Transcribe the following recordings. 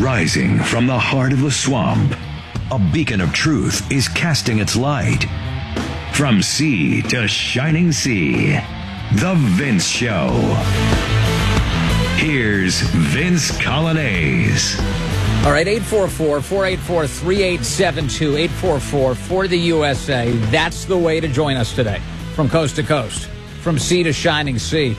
Rising from the heart of the swamp, a beacon of truth is casting its light. From sea to shining sea, The Vince Show. Here's Vince Coglianese. All right, 844-484-3872, 844 the USA. That's the way to join us today, from coast to coast, from sea to shining sea.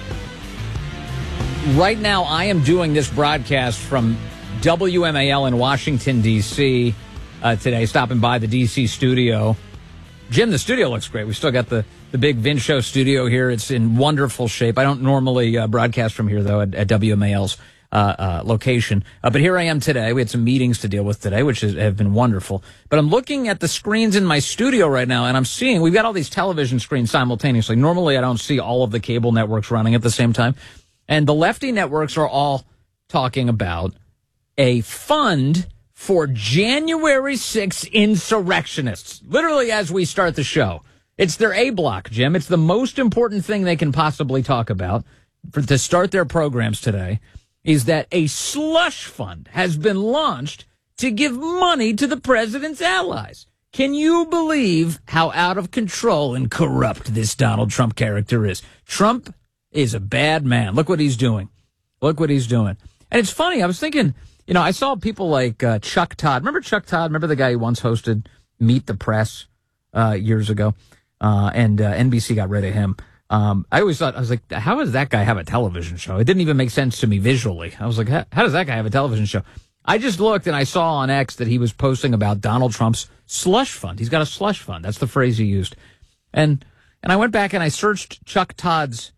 Right now, I am doing this broadcast from WMAL in Washington, D.C. Today, stopping by the D.C. studio. Jim, the studio looks great. We still got the big Vince Show studio here. It's in wonderful shape. I don't normally broadcast from here, though, at WMAL's location. But here I am today. We had some meetings to deal with today, which have been wonderful. But I'm looking at the screens in my studio right now, and I'm seeing we've got all these television screens simultaneously. Normally, I don't see all of the cable networks running at the same time. And the lefty networks are all talking about a fund for January 6th insurrectionists. Literally as we start the show. It's their A block, Jim. It's the most important thing they can possibly talk about to start their programs today, is that a slush fund has been launched to give money to the president's allies. Can you believe how out of control and corrupt this Donald Trump character is? Trump is a bad man. Look what he's doing. Look what he's doing. And it's funny. I was thinking, I saw people like Chuck Todd. Remember Chuck Todd? Remember the guy who once hosted Meet the Press years ago? And NBC got rid of him. I always thought, I was like, how does that guy have a television show? It didn't even make sense to me visually. I was like, how does that guy have a television show? I just looked and I saw on X that he was posting about Donald Trump's slush fund. He's got a slush fund. That's the phrase he used. And I went back and I searched Chuck Todd's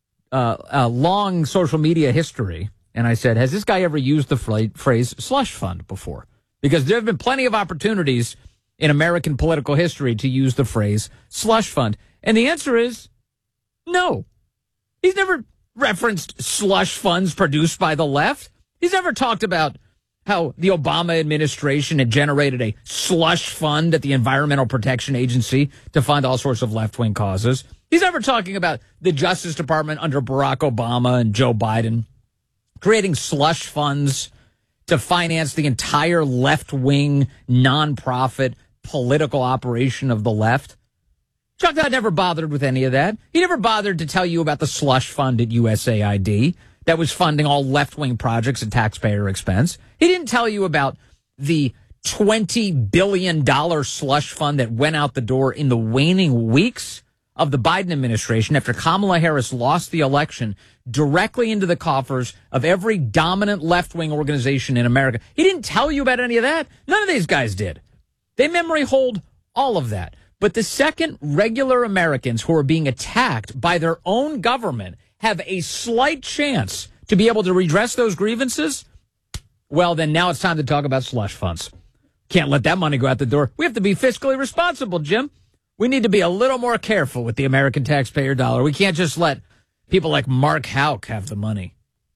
long social media history, and I said, has this guy ever used the phrase slush fund before? Because there have been plenty of opportunities in American political history to use the phrase slush fund. And the answer is no. He's never referenced slush funds produced by the left. He's never talked about how the Obama administration had generated a slush fund at the Environmental Protection Agency to fund all sorts of left-wing causes. He's never talking about the Justice Department under Barack Obama and Joe Biden creating slush funds to finance the entire left-wing nonprofit political operation of the left. Chuck Todd never bothered with any of that. He never bothered to tell you about the slush fund at USAID that was funding all left-wing projects at taxpayer expense. He didn't tell you about the $20 billion slush fund that went out the door in the waning weeks of the Biden administration after Kamala Harris lost the election, directly into the coffers of every dominant left-wing organization in America. He didn't tell you about any of that. None of these guys did. They memory hold all of that. But the second regular Americans who are being attacked by their own government have a slight chance to be able to redress those grievances, well, then now it's time to talk about slush funds. Can't let that money go out the door. We have to be fiscally responsible, Jim. We need to be a little more careful with the American taxpayer dollar. We can't just let people like Mark Houck have the money.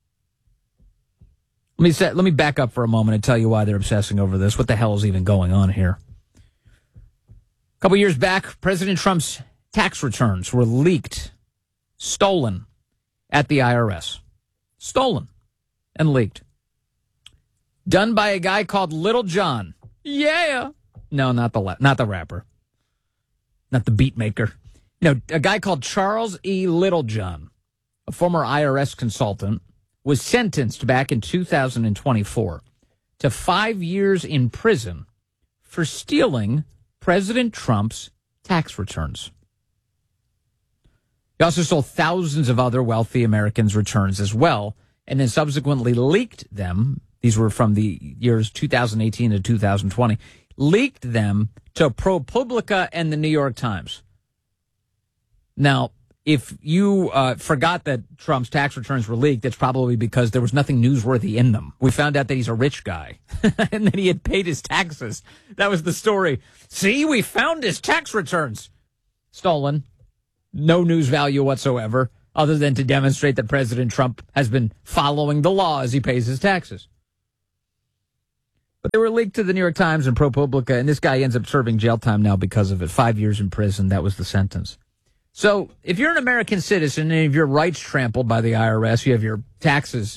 Let me back up for a moment and tell you why they're obsessing over this. What the hell is even going on here? A couple years back, President Trump's tax returns were leaked, stolen at the IRS. Stolen and leaked. Done by a guy called Little John. Yeah. No, not the rapper. Not the beat maker. No, a guy called Charles E. Littlejohn, a former IRS consultant, was sentenced back in 2024 to 5 years in prison for stealing President Trump's tax returns. He also stole thousands of other wealthy Americans' returns as well, and then subsequently leaked them. These were from the years 2018 to 2020. Leaked them to ProPublica and the New York Times. Now, if you forgot that Trump's tax returns were leaked, it's probably because there was nothing newsworthy in them. We found out that he's a rich guy and that he had paid his taxes. That was the story. See, we found his tax returns. Stolen. No news value whatsoever, other than to demonstrate that President Trump has been following the law as he pays his taxes. But they were leaked to the New York Times and ProPublica, and this guy ends up serving jail time now because of it. 5 years in prison. That was the sentence. So if you're an American citizen and if your rights trampled by the IRS, you have your taxes,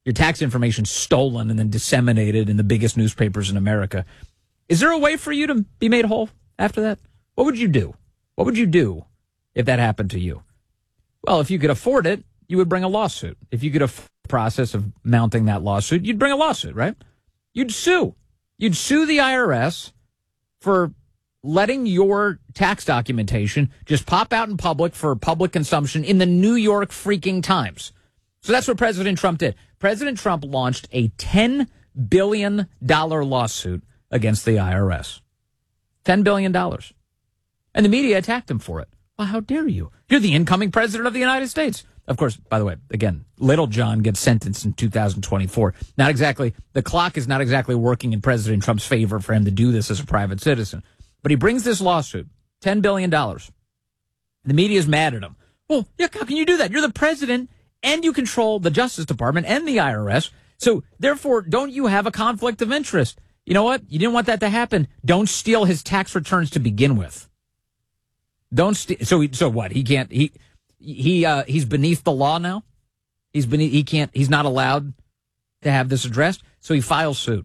your tax information stolen and then disseminated in the biggest newspapers in America. Is there a way for you to be made whole after that? What would you do? What would you do if that happened to you? Well, if you could afford it, you would bring a lawsuit. If you could afford the process of mounting that lawsuit, you'd bring a lawsuit, right? You'd sue. You'd sue the IRS for letting your tax documentation just pop out in public for public consumption in the New York freaking Times. So that's what President Trump did. President Trump launched a $10 billion lawsuit against the IRS. $10 billion. And the media attacked him for it. Well, how dare you? You're the incoming president of the United States. Of course, by the way, again, Little John gets sentenced in 2024. Not exactly, the clock is not exactly working in President Trump's favor for him to do this as a private citizen. But he brings this lawsuit, $10 billion. The media is mad at him. Well, yeah, how can you do that? You're the president and you control the Justice Department and the IRS. So therefore, don't you have a conflict of interest? You know what? You didn't want that to happen. Don't steal his tax returns to begin with. Don't steal. So what? He can't. He's beneath the law now. He can't. He's not allowed to have this addressed. So he files suit.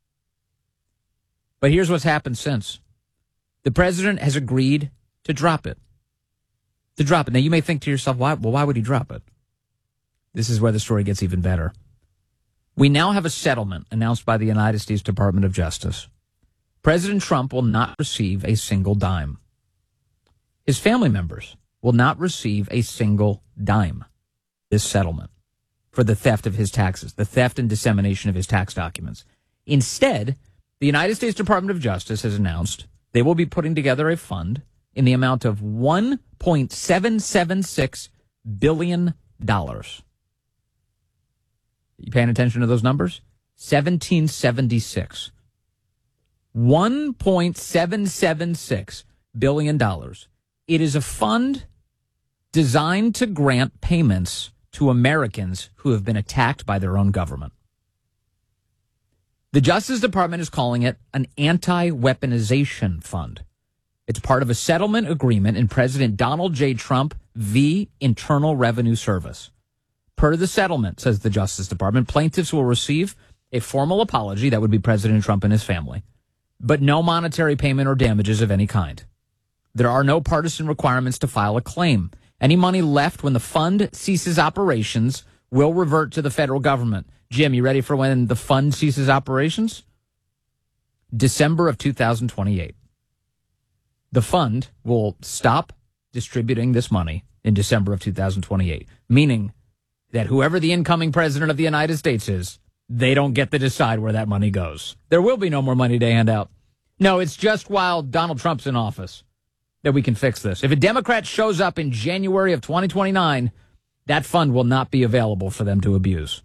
But here's what's happened since. The president has agreed to drop it. Now you may think to yourself, why would he drop it? This is where the story gets even better. We now have a settlement announced by the United States Department of Justice. President Trump will not receive a single dime. His family members will not receive a single dime. This settlement for the theft of his taxes, the theft and dissemination of his tax documents. Instead, the United States Department of Justice has announced they will be putting together a fund in the amount of $1.776 billion. You paying attention to those numbers? 1776. $1.776 billion. It is a fund designed to grant payments to Americans who have been attacked by their own government. The Justice Department is calling it an anti-weaponization fund. It's part of a settlement agreement in President Donald J. Trump v. Internal Revenue Service. Per the settlement, says the Justice Department, plaintiffs will receive a formal apology, that would be President Trump and his family, but no monetary payment or damages of any kind. There are no partisan requirements to file a claim. Any money left when the fund ceases operations will revert to the federal government. Jim, you ready for when the fund ceases operations? December of 2028. The fund will stop distributing this money in December of 2028, meaning that whoever the incoming president of the United States is, they don't get to decide where that money goes. There will be no more money to hand out. No, it's just while Donald Trump's in office that we can fix this. If a Democrat shows up in January of 2029, that fund will not be available for them to abuse.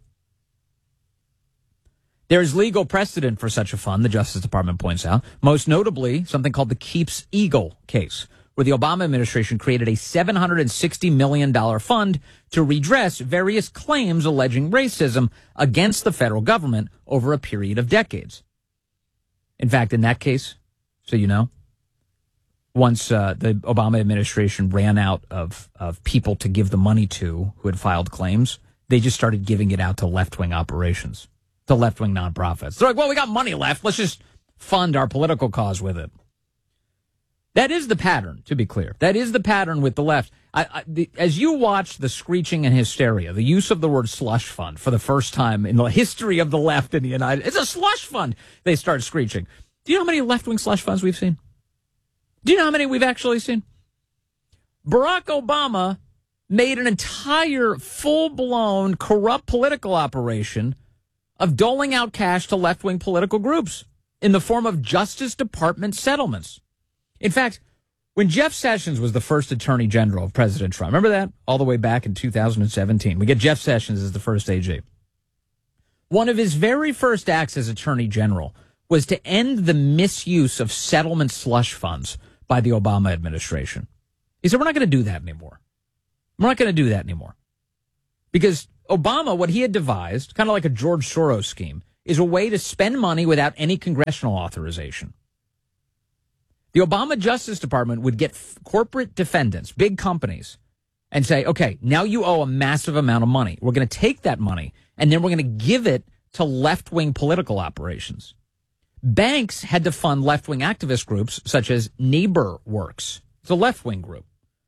There is legal precedent for such a fund, the Justice Department points out, most notably something called the Keeps Eagle case, where the Obama administration created a $760 million fund to redress various claims alleging racism against the federal government over a period of decades. In fact, in that case, so you know, once the Obama administration ran out of people to give the money to who had filed claims, they just started giving it out to left-wing operations, to left-wing nonprofits. They're like, well, we got money left. Let's just fund our political cause with it. That is the pattern, to be clear. That is the pattern with the left. As you watch the screeching and hysteria, the use of the word slush fund for the first time in the history of the left in the United States, it's a slush fund, they start screeching. Do you know how many left-wing slush funds we've seen? Do you know how many we've actually seen? Barack Obama made an entire full-blown corrupt political operation of doling out cash to left-wing political groups in the form of Justice Department settlements. In fact, when Jeff Sessions was the first Attorney General of President Trump, remember that? All the way back in 2017. We get Jeff Sessions as the first AG. One of his very first acts as Attorney General was to end the misuse of settlement slush funds by the Obama administration. He said, we're not going to do that anymore. We're not going to do that anymore. Because Obama, what he had devised, kind of like a George Soros scheme, is a way to spend money without any congressional authorization. The Obama Justice Department would get corporate defendants, big companies, and say, okay, now you owe a massive amount of money. We're going to take that money and then we're going to give it to left-wing political operations. Banks had to fund left-wing activist groups such as NeighborWorks. It's a left-wing group.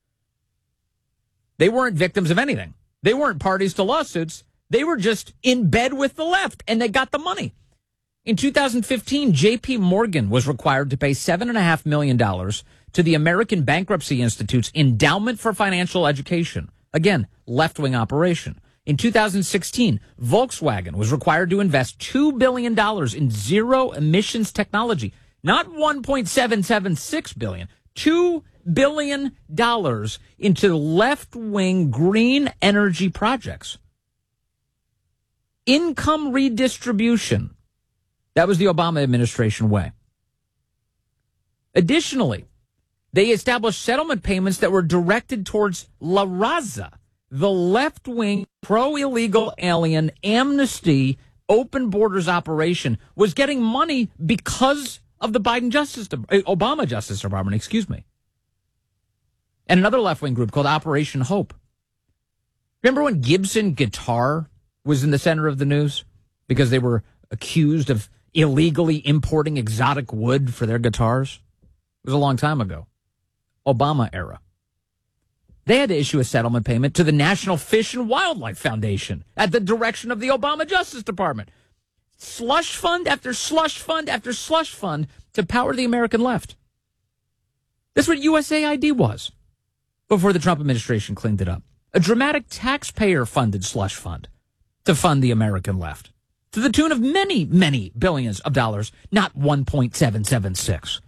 They weren't victims of anything. They weren't parties to lawsuits. They were just in bed with the left, and they got the money. In 2015, J.P. Morgan was required to pay $7.5 million to the American Bankruptcy Institute's Endowment for Financial Education. Again, left-wing operation. In 2016, Volkswagen was required to invest $2 billion in zero-emissions technology. Not $1.776 billion. $2 billion into left-wing green energy projects. Income redistribution. That was the Obama administration way. Additionally, they established settlement payments that were directed towards La Raza, the left-wing pro-illegal alien amnesty open borders operation, was getting money because of the Obama Justice Department, excuse me. And another left-wing group called Operation Hope. Remember when Gibson Guitar was in the center of the news because they were accused of illegally importing exotic wood for their guitars? It was a long time ago. Obama era. They had to issue a settlement payment to the National Fish and Wildlife Foundation at the direction of the Obama Justice Department. Slush fund after slush fund after slush fund to power the American left. That's what USAID was before the Trump administration cleaned it up. A dramatic taxpayer-funded slush fund to fund the American left to the tune of many, many billions of dollars, not 1.776.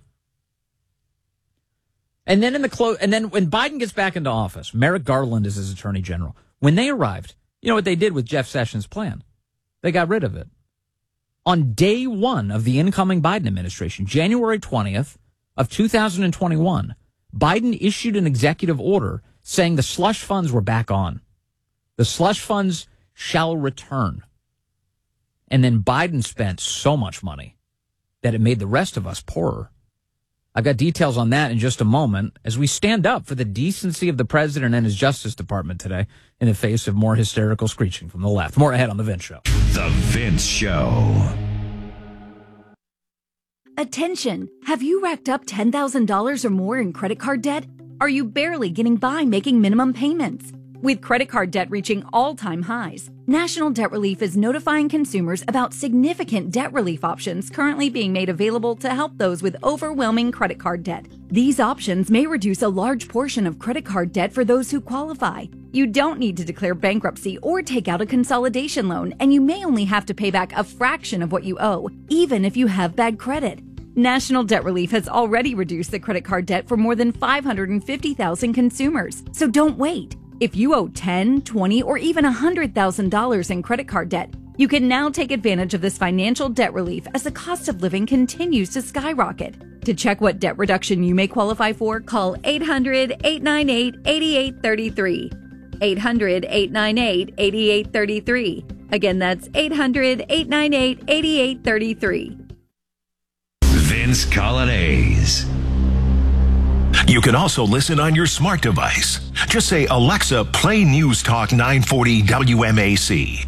And then when Biden gets back into office, Merrick Garland is his attorney general. When they arrived, you know what they did with Jeff Sessions' plan? They got rid of it. On day one of the incoming Biden administration, January 20th of 2021, Biden issued an executive order saying the slush funds were back on. The slush funds shall return. And then Biden spent so much money that it made the rest of us poorer. I've got details on that in just a moment as we stand up for the decency of the president and his Justice Department today in the face of more hysterical screeching from the left. More ahead on The Vince Show. The Vince Show. Attention! Have you racked up $10,000 or more in credit card debt? Are you barely getting by making minimum payments? With credit card debt reaching all-time highs, National Debt Relief is notifying consumers about significant debt relief options currently being made available to help those with overwhelming credit card debt. These options may reduce a large portion of credit card debt for those who qualify. You don't need to declare bankruptcy or take out a consolidation loan, and you may only have to pay back a fraction of what you owe, even if you have bad credit. National Debt Relief has already reduced the credit card debt for more than 550,000 consumers, so don't wait. If you owe $10,000, $20,000, or even $100,000 in credit card debt, you can now take advantage of this financial debt relief as the cost of living continues to skyrocket. To check what debt reduction you may qualify for, call 800-898-8833. 800-898-8833. Again, that's 800-898-8833. Vince Colonnese. You can also listen on your smart device. Just say, Alexa, play News Talk 940 WMAC.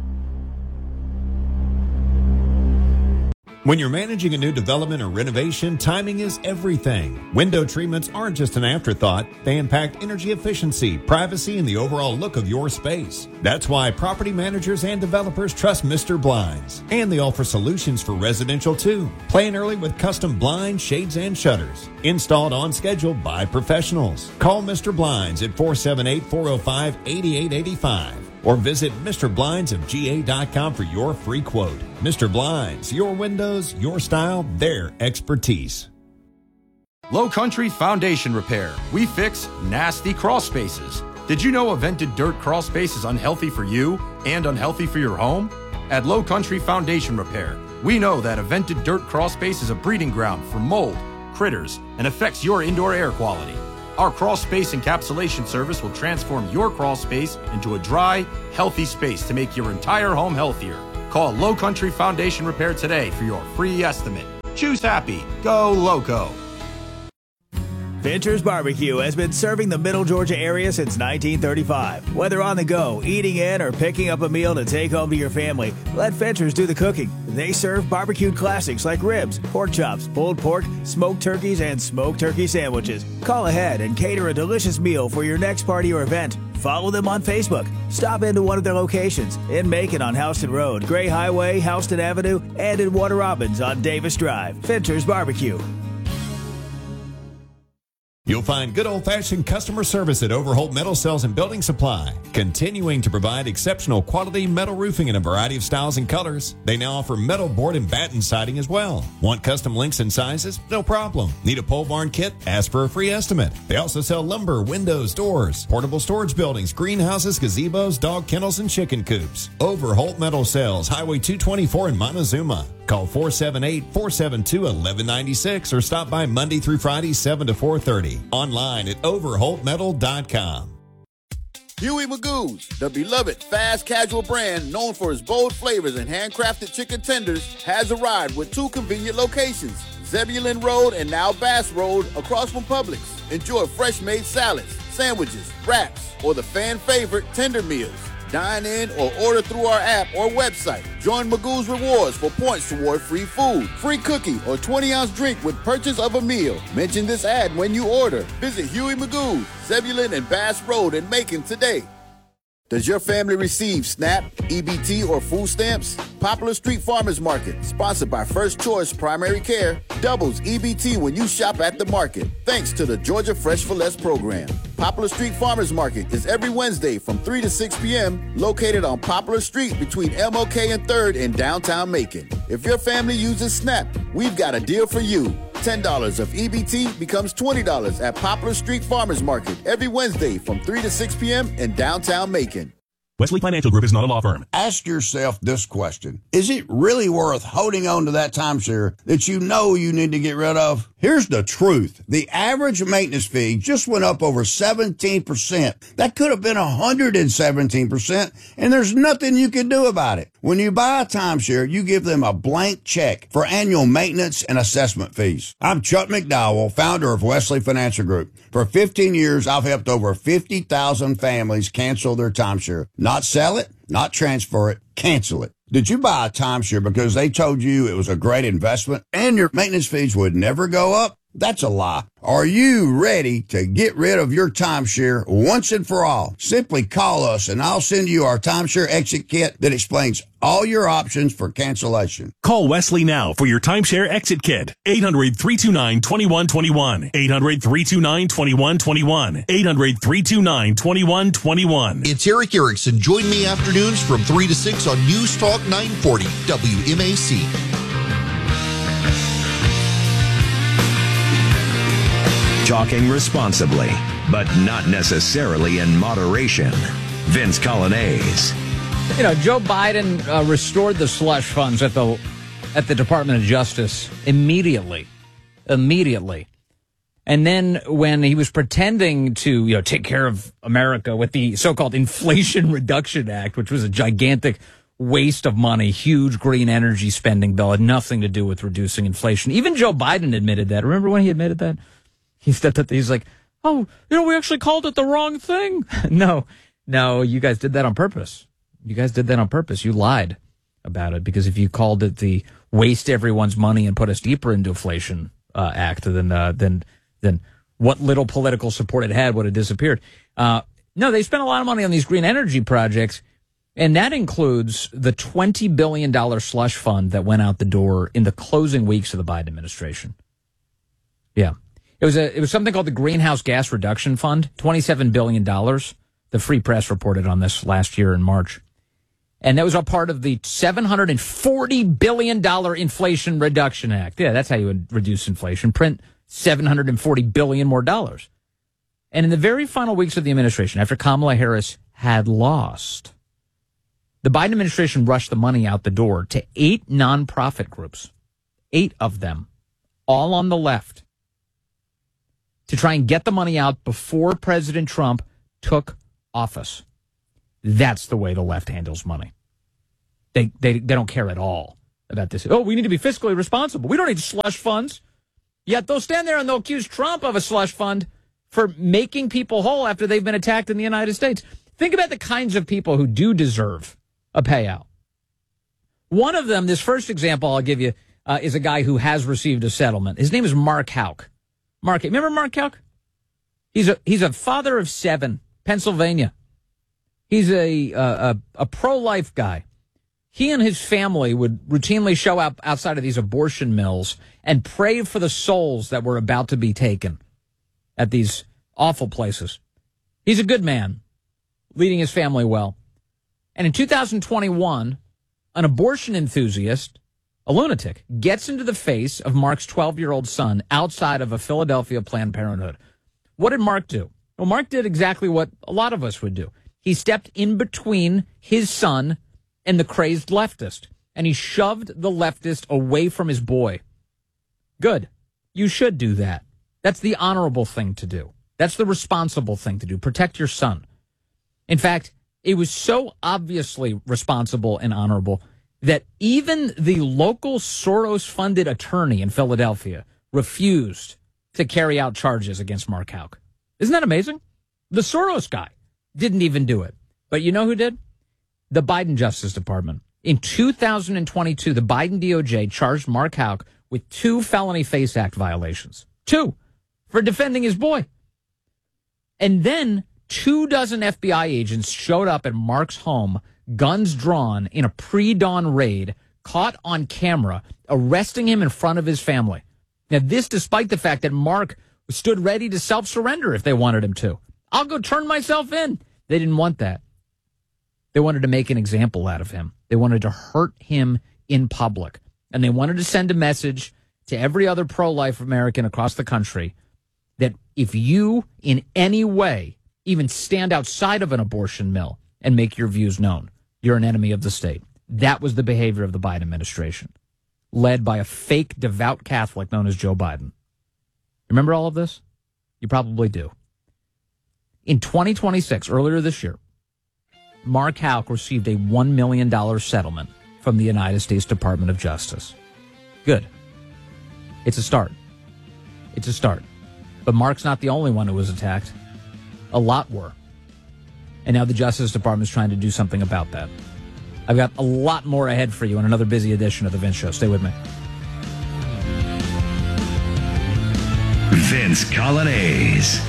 When you're managing a new development or renovation, timing is everything. Window treatments aren't just an afterthought. They impact energy efficiency, privacy, and the overall look of your space. That's why property managers and developers trust Mr. Blinds. And they offer solutions for residential too. Plan early with custom blinds, shades, and shutters. Installed on schedule by professionals. Call Mr. Blinds at 478-405-8885. Or visit MrBlindsofGA.com for your free quote. Mr. Blinds, your windows, your style, their expertise. Low Country Foundation Repair. We fix nasty crawl spaces. Did you know a vented dirt crawl space is unhealthy for you and unhealthy for your home? At Low Country Foundation Repair, we know that a vented dirt crawl space is a breeding ground for mold, critters, and affects your indoor air quality. Our crawl space encapsulation service will transform your crawl space into a dry, healthy space to make your entire home healthier. Call Low Country Foundation Repair today for your free estimate. Choose happy. Go Loco. Fincher's Barbecue has been serving the Middle Georgia area since 1935. Whether on the go, eating in, or picking up a meal to take home to your family, let Fincher's do the cooking. They serve barbecued classics like ribs, pork chops, pulled pork, smoked turkeys, and smoked turkey sandwiches. Call ahead and cater a delicious meal for your next party or event. Follow them on Facebook. Stop into one of their locations in Macon on Houston Road, Gray Highway, Houston Avenue, and in Warner Robins on Davis Drive. Fincher's Barbecue. You'll find good old-fashioned customer service at Overholt Metal Sales and Building Supply, continuing to provide exceptional quality metal roofing in a variety of styles and colors. They now offer metal board and batten siding as well. Want custom lengths and sizes? No problem. Need a pole barn kit? Ask for a free estimate. They also sell lumber, windows, doors, portable storage buildings, greenhouses, gazebos, dog kennels, and chicken coops. Overholt Metal Sales, Highway 224 in Montezuma. Call 478-472-1196 or stop by Monday through Friday, 7 to 4:30. Online at overholtmetal.com. Huey Magoo's, the beloved fast casual brand known for its bold flavors and handcrafted chicken tenders, has arrived with two convenient locations, Zebulon Road and now Bass Road across from Publix. Enjoy fresh-made salads, sandwiches, wraps, or the fan favorite tender meals. Dine in or order through our app or website. Join Magoo's Rewards for points toward free food, free cookie, or 20-ounce drink with purchase of a meal. Mention this ad when you order. Visit Huey Magoo's, Zebulon and Bass Road in Macon today. Does your family receive SNAP, EBT, or food stamps? Poplar Street Farmers Market, sponsored by First Choice Primary Care, doubles EBT when you shop at the market, thanks to the Georgia Fresh for Less program. Poplar Street Farmers Market is every Wednesday from 3 to 6 p.m., located on Poplar Street between MLK and 3rd in downtown Macon. If your family uses SNAP, we've got a deal for you. $10 of EBT becomes $20 at Poplar Street Farmers Market every Wednesday from 3 to 6 p.m. in downtown Macon. Wesley Financial Group is not a law firm. Ask yourself this question. Is it really worth holding on to that timeshare that you know you need to get rid of? Here's the truth. The average maintenance fee just went up over 17%. That could have been 117%, and there's nothing you can do about it. When you buy a timeshare, you give them a blank check for annual maintenance and assessment fees. I'm Chuck McDowell, founder of Wesley Financial Group. For 15 years, I've helped over 50,000 families cancel their timeshare. Not sell it, not transfer it, cancel it. Did you buy a timeshare because they told you it was a great investment and your maintenance fees would never go up? That's a lie. Are you ready to get rid of your timeshare once and for all? Simply call us and I'll send you our timeshare exit kit that explains all your options for cancellation. Call Wesley now for your timeshare exit kit. 800-329-2121. 800-329-2121. 800-329-2121. It's Eric Erickson. Join me afternoons from 3 to 6 on News Talk 940 WMAC. Talking responsibly, but not necessarily in moderation. Vince Colonnese. You know, Joe Biden restored the slush funds at the Department of Justice immediately. And then when he was pretending to, take care of America with the so-called Inflation Reduction Act, which was a gigantic waste of money, huge green energy spending bill, had nothing to do with reducing inflation. Even Joe Biden admitted that. Remember when he admitted that? He said that he's like, we actually called it the wrong thing. No, you guys did that on purpose. You lied about it, because if you called it the waste everyone's money and put us deeper into inflation act, then what little political support it had would have disappeared. No, they spent a lot of money on these green energy projects, and that includes the $20 billion slush fund that went out the door in the closing weeks of the Biden administration. Yeah. It was something called the Greenhouse Gas Reduction Fund, $27 billion. The Free Press reported on this last year in March. And that was a part of the $740 billion Inflation Reduction Act. Yeah, that's how you would reduce inflation. Print $740 billion more dollars. And in the very final weeks of the administration, after Kamala Harris had lost, the Biden administration rushed the money out the door to 8 nonprofit groups, 8 of them, all on the left, to try and get the money out before President Trump took office. That's the way the left handles money. They don't care at all about this. Oh, we need to be fiscally responsible. We don't need to slush funds. Yet they'll stand there and they'll accuse Trump of a slush fund for making people whole after they've been attacked in the United States. Think about the kinds of people who do deserve a payout. One of them, this first example I'll give you, is a guy who has received a settlement. His name is Mark Houck. Remember Mark Houck? He's a father of 7, Pennsylvania. He's a pro-life guy. He and his family would routinely show up outside of these abortion mills and pray for the souls that were about to be taken at these awful places. He's a good man, leading his family well. And in 2021, an abortion enthusiast, a lunatic, gets into the face of Mark's 12-year-old son outside of a Philadelphia Planned Parenthood. What did Mark do? Well, Mark did exactly what a lot of us would do. He stepped in between his son and the crazed leftist, and he shoved the leftist away from his boy. Good. You should do that. That's the honorable thing to do. That's the responsible thing to do. Protect your son. In fact, it was so obviously responsible and honorable that even the local Soros-funded attorney in Philadelphia refused to carry out charges against Mark Houck. Isn't that amazing? The Soros guy didn't even do it. But you know who did? The Biden Justice Department. In 2022, the Biden DOJ charged Mark Houck with 2 felony FACE Act violations. 2 for defending his boy. And then 24 FBI agents showed up at Mark's home, guns drawn, in a pre-dawn raid, caught on camera, arresting him in front of his family. Now, this despite the fact that Mark stood ready to self-surrender if they wanted him to. I'll go turn myself in. They didn't want that. They wanted to make an example out of him. They wanted to hurt him in public. And they wanted to send a message to every other pro-life American across the country that if you in any way even stand outside of an abortion mill and make your views known, you're an enemy of the state. That was the behavior of the Biden administration, led by a fake devout Catholic known as Joe Biden. Remember all of this? You probably do. In 2026, earlier this year, Mark Houck received a $1 million settlement from the United States Department of Justice. Good. It's a start. It's a start. But Mark's not the only one who was attacked. A lot were. And now the Justice Department is trying to do something about that. I've got a lot more ahead for you in another busy edition of The Vince Show. Stay with me. Vince Coglianese.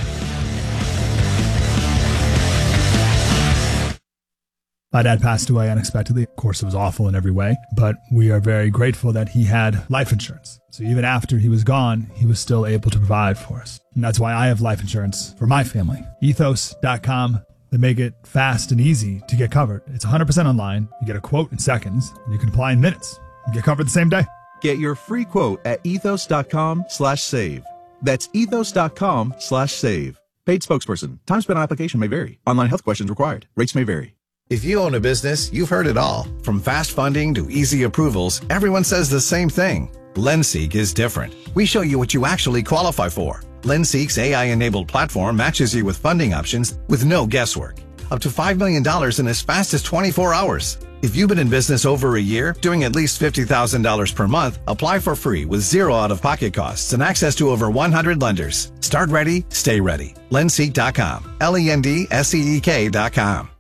My dad passed away unexpectedly. Of course, it was awful in every way, but we are very grateful that he had life insurance. So even after he was gone, he was still able to provide for us. And that's why I have life insurance for my family. Ethos.com. They make it fast and easy to get covered. It's 100% online. You get a quote in seconds, and you can apply in minutes. You get covered the same day. Get your free quote at ethos.com/save. That's ethos.com/save. Paid spokesperson. Time spent on application may vary. Online health questions required. Rates may vary. If you own a business, you've heard it all. From fast funding to easy approvals, everyone says the same thing. LendSeek is different. We show you what you actually qualify for. LendSeek's AI-enabled platform matches you with funding options with no guesswork. Up to $5 million in as fast as 24 hours. If you've been in business over a year, doing at least $50,000 per month, apply for free with zero out-of-pocket costs and access to over 100 lenders. Start ready, stay ready. Lendseek.com. LENDSEEK.com.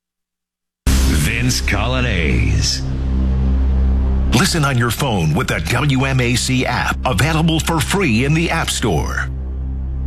Vince Coglianese. Listen on your phone with the WMAC app, available for free in the App Store.